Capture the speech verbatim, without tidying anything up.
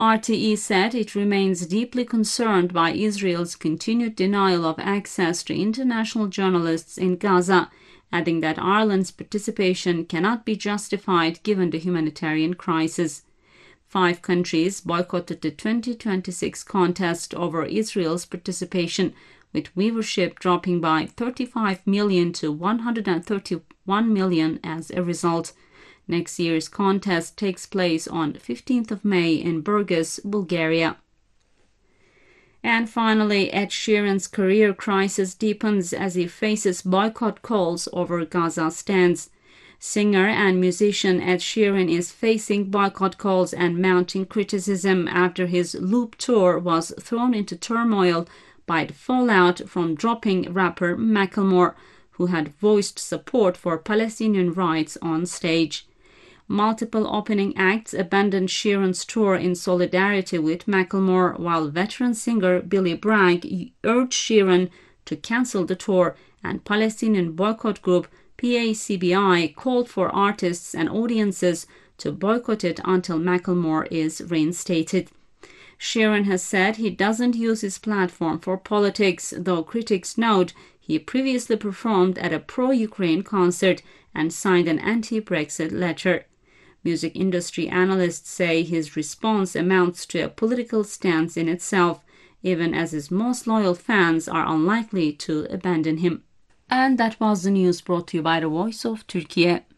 R T E said it remains deeply concerned by Israel's continued denial of access to international journalists in Gaza, adding that Ireland's participation cannot be justified given the humanitarian crisis. Five countries boycotted the twenty twenty-six contest over Israel's participation, with viewership dropping by thirty-five million to one hundred thirty-one million as a result. Next year's contest takes place on fifteenth of May in Burgas, Bulgaria. And finally, Ed Sheeran's career crisis deepens as he faces boycott calls over Gaza stands. Singer and musician Ed Sheeran is facing boycott calls and mounting criticism after his Loop tour was thrown into turmoil by the fallout from dropping rapper Macklemore, who had voiced support for Palestinian rights on stage. Multiple opening acts abandoned Sheeran's tour in solidarity with Macklemore, while veteran singer Billy Bragg urged Sheeran to cancel the tour, and Palestinian boycott group P A C B I called for artists and audiences to boycott it until Macklemore is reinstated. Sheeran has said he doesn't use his platform for politics, though critics note he previously performed at a pro-Ukraine concert and signed an anti-Brexit letter. Music industry analysts say his response amounts to a political stance in itself, even as his most loyal fans are unlikely to abandon him. And that was the news brought to you by the Voice of Turkey.